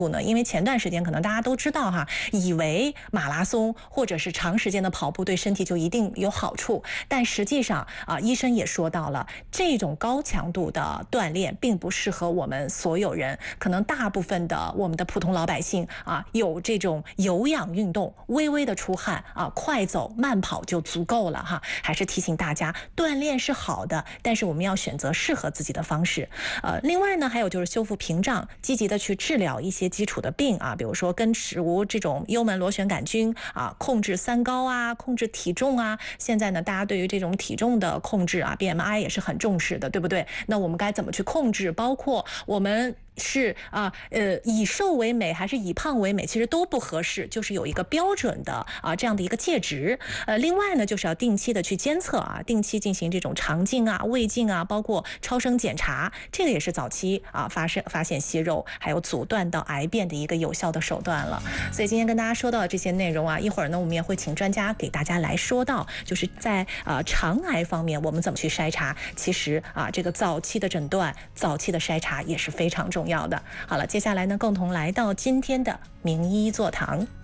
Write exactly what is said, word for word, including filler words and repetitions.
呢？因为前段时间可能大家都知道哈，以为马拉松或者是长时间的跑步对身体就一定有好处，但实际上啊，医生也说到了，这种高强度的锻炼并不适合我们所有人，可能大部分的我们的普通老百姓啊，有这种有氧运动，微微的出汗啊，快走慢跑就足够了哈。还是提醒大家，锻炼是好的，但是我们要选择适合自己的方式。呃，另外呢，还有就是修复屏障，积极的去治疗一些基础的病啊，比如说根除这种幽门螺旋杆菌啊，控制三高啊，控制体重啊。现在呢，大家对于这种体重的控制啊 ，B M I 也是很重视的，对不对？那我们该怎么去控制？包括我们是啊，呃，以瘦为美还是以胖为美，其实都不合适，就是有一个标准的啊这样的一个界值。呃，另外呢，就是要定期的去监测啊，定期进行这种肠镜啊、胃镜啊，包括超声检查，这个也是早期啊发生发现息肉还有阻断到癌变的一个有效的手段了。所以今天跟大家说到的这些内容啊，一会儿呢我们也会请专家给大家来说到，就是在啊肠癌方面我们怎么去筛查。其实啊，这个早期的诊断、早期的筛查也是非常重要的。好了，接下来呢，共同来到今天的名医座堂。